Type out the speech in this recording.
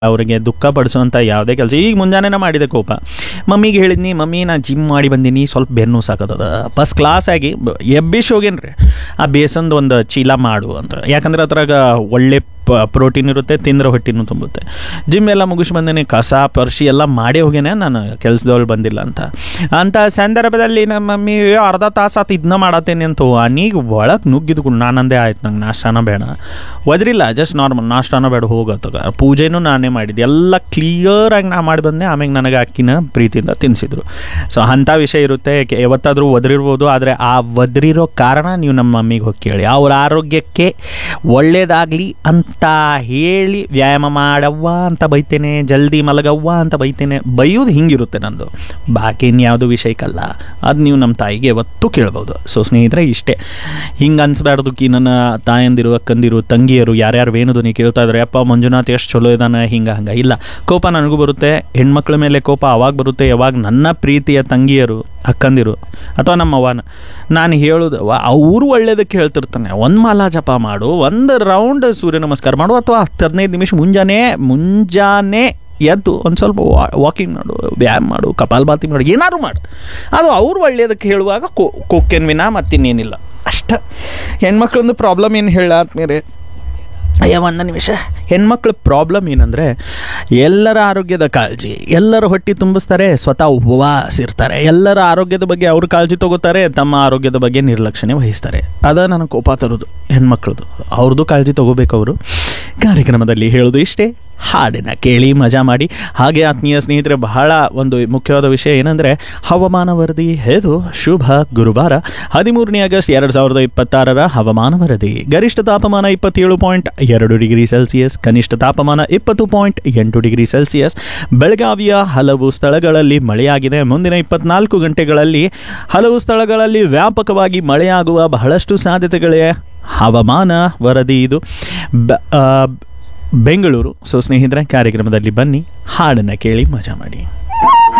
ಅವರಿಗೆ ದುಃಖ ಪಡಿಸುವಂಥ ಯಾವುದೇ ಕೆಲಸ. ಈಗ ಮುಂಜಾನೆ ಮಾಡಿದೆ ಕೋಪ, ಮಮ್ಮಿಗೆ ಹೇಳಿದ್ನಿ, ಮಮ್ಮಿ ನಾ ಜಿಮ್ ಮಾಡಿ ಬಂದೀನಿ, ಸ್ವಲ್ಪ ಬೆನ್ನು ಸಾಕತ್ತದ, ಫಸ್ಟ್ ಕ್ಲಾಸ್ ಆಗಿ ಎಬ್ಬಿಸಿ ಹೋಗೇನ್ರಿ, ಆ ಬೇಸನ್ದು ಒಂದು ಚೀಲ ಮಾಡು ಅಂತ. ಯಾಕಂದ್ರೆ ಅದ್ರಾಗ ಒಳ್ಳೆ ಪ್ರೋಟೀನ್ ಇರುತ್ತೆ, ತಿಂದ್ರೆ ಹೊಟ್ಟಿನೂ ತುಂಬುತ್ತೆ. ಜಿಮ್ ಎಲ್ಲ ಮುಗಿಸಿ ಬಂದೇನೆ, ಕಸ ಪರ್ಶಿ ಎಲ್ಲ ಮಾಡೇ ಹೋಗೇನೆ, ನಾನು ಕೆಲಸದವಳು ಬಂದಿಲ್ಲ ಅಂತ ಸಂದರ್ಭದಲ್ಲಿ ನಮ್ಮ ಮಮ್ಮಿ ಅರ್ಧ ತಾಸು ಆತು ಇದನ್ನ ಮಾಡತ್ತೇನೆ ಅಂತ ನೀಗ ಒಳಗೆ ನುಗ್ಗಿದ್ಕೊಂಡು ನಾನಂದೇ ಆಯ್ತು, ನಂಗೆ ನಾಷ್ಟಾನ ಬೇಡ, ಒದ್ರಿಲ್ಲ, ಜಸ್ಟ್ ನಾರ್ಮಲ್ ನಾಷ್ಟಾನ ಬೇಡ ಹೋಗತ್ತಗ. ಪೂಜೆನೂ ನಾನೇ ಮಾಡಿದ್ದೆ, ಎಲ್ಲ ಕ್ಲಿಯರಾಗಿ ನಾ ಮಾಡಿ ಬಂದೆ. ಆಮೇಲೆ ನನಗೆ ಅಕ್ಕಿನ ಪ್ರೀತಿಯಿಂದ ತಿನ್ನಿಸಿದ್ರು. ಸೊ ಅಂಥ ವಿಷಯ ಇರುತ್ತೆ. ಯಾವತ್ತಾದರೂ ಒದರಿರ್ಬೋದು, ಆದರೆ ಆ ಒದರಿರೋ ಕಾರಣ ನೀವು ನಮ್ಮ ಮಮ್ಮಿಗೆ ಹೋಗಿ ಕೇಳಿ. ಅವ್ರ ಆರೋಗ್ಯಕ್ಕೆ ಒಳ್ಳೇದಾಗಲಿ ಅಂತ ಹೇಳಿ ವ್ಯಾಯಾಮ ಮಾಡವ್ವ ಅಂತ ಬೈತೇನೆ, ಜಲ್ದಿ ಮಲಗವ್ವ ಅಂತ ಬೈತೇನೆ. ಬೈಯೋದು ಹಿಂಗಿರುತ್ತೆ ನಂದು, ಬಾಕಿ ಇನ್ಯಾವುದು ವಿಷಯಕ್ಕಲ್ಲ. ಅದು ನೀವು ನಮ್ಮ ತಾಯಿಗೆ ಯಾವತ್ತೂ ಕೇಳ್ಬೋದು. ಸೊ ಸ್ನೇಹಿತರೆ, ಇಷ್ಟೇ. ಹಿಂಗೆ ಅನ್ಸ್ಬಾರ್ದು ಕಿ ನನ್ನ ತಾಯಂದಿರು, ಅಕ್ಕಂದಿರು, ತಂಗಿಯರು ಯಾರ್ಯಾರು ವೇಣುಧ್ವನಿ ಕೇಳ್ತಾ ಇದ್ದಾರೆ, ಅಪ್ಪ ಮಂಜುನಾಥ್ ಎಷ್ಟು ಚಲೋ ಇದ್ದಾನೆ, ಹಂಗೆ ಇಲ್ಲ. ಕೋಪ ನನಗೂ ಬರುತ್ತೆ, ಹೆಣ್ಮಕ್ಳ ಮೇಲೆ ಕೋಪ ಅವಾಗ ಬರುತ್ತೆ ಯಾವಾಗ ನನ್ನ ಪ್ರೀತಿಯ ತಂಗಿಯರು, ಅಕ್ಕಂದಿರು ಅಥವಾ ನಮ್ಮ ಅವ್ವನ ನಾನು ಹೇಳೋದು ಅವರು ಒಳ್ಳೇದಕ್ಕೆ ಹೇಳ್ತಿರ್ತಾನೆ. ಒಂದು ಮಾಲ ಜಪ ಮಾಡು, ಒಂದು ರೌಂಡ್ ಸೂರ್ಯ ನಮಸ್ಕಾರ ಮಾಡು, ಅಥವಾ 10-15 ನಿಮಿಷ ಮುಂಜಾನೆ ಎದ್ದು ಒಂದು ಸ್ವಲ್ಪ ವಾಕಿಂಗ್ ಮಾಡು, ವ್ಯಾಯಾಮ ಮಾಡು, ಕಪಾಲಭಾತಿ ಮಾಡು, ಏನಾದ್ರು ಮಾಡು. ಅದು ಅವ್ರು ಒಳ್ಳೆಯದಕ್ಕೆ ಹೇಳುವಾಗ ಕೊಕ್ಕೇನು ವಿನ ಮತ್ತಿನ್ನೇನಿಲ್ಲ ಅಷ್ಟ. ಹೆಣ್ಮಕ್ಳೊಂದು ಪ್ರಾಬ್ಲಮ್ ಏನು ಹೇಳಾದ್ಮೇಲೆ ಒಂದು ನಿಮಿಷ, ಹೆಣ್ಮಕ್ಳ ಪ್ರಾಬ್ಲಮ್ ಏನಂದರೆ ಎಲ್ಲರ ಆರೋಗ್ಯದ ಕಾಳಜಿ, ಎಲ್ಲರ ಹೊಟ್ಟೆ ತುಂಬಿಸ್ತಾರೆ, ಸ್ವತಃ ಉಪವಾಸ ಇರ್ತಾರೆ, ಎಲ್ಲರ ಆರೋಗ್ಯದ ಬಗ್ಗೆ ಅವ್ರು ಕಾಳಜಿ ತಗೋತಾರೆ, ತಮ್ಮ ಆರೋಗ್ಯದ ಬಗ್ಗೆ ನಿರ್ಲಕ್ಷ್ಯನೇ ವಹಿಸ್ತಾರೆ. ಅದ ನನಗೆ ಕೋಪ ತರೋದು ಹೆಣ್ಮಕ್ಳದು. ಅವ್ರದ್ದು ಕಾಳಜಿ ತಗೋಬೇಕು ಅವರು. ಕಾರ್ಯಕ್ರಮದಲ್ಲಿ ಹೇಳೋದು ಇಷ್ಟೇ, ಹಾಡಿನ ಕೇಳಿ ಮಜಾ ಮಾಡಿ. ಹಾಗೆ ಆತ್ಮೀಯ ಸ್ನೇಹಿತರೆ, ಬಹಳ ಒಂದು ಮುಖ್ಯವಾದ ವಿಷಯ ಏನಂದರೆ ಹವಾಮಾನ ವರದಿ. ಇದು ಶುಭ ಗುರುವಾರ 13ನೇ ಆಗಸ್ಟ್ 2026 ಹವಾಮಾನ ವರದಿ. ಗರಿಷ್ಠ ತಾಪಮಾನ 27.2 ಡಿಗ್ರಿ ಸೆಲ್ಸಿಯಸ್, ಕನಿಷ್ಠ ತಾಪಮಾನ 20.8 ಡಿಗ್ರಿ ಸೆಲ್ಸಿಯಸ್. ಬೆಳಗಾವಿಯ ಹಲವು ಸ್ಥಳಗಳಲ್ಲಿ ಮಳೆಯಾಗಿದೆ. ಮುಂದಿನ 24 ಗಂಟೆಗಳಲ್ಲಿ ಹಲವು ಸ್ಥಳಗಳಲ್ಲಿ ವ್ಯಾಪಕವಾಗಿ ಮಳೆಯಾಗುವ ಬಹಳಷ್ಟು ಸಾಧ್ಯತೆಗಳೇ ಹವಾಮಾನ ವರದಿ ಇದು. ಬೆಂಗಳೂರು. ಸೊ ಸ್ನೇಹಿತರೆ, ಕಾರ್ಯಕ್ರಮದಲ್ಲಿ ಬನ್ನಿ, ಹಾಡನ್ನು ಕೇಳಿ ಮಜಾ ಮಾಡಿ.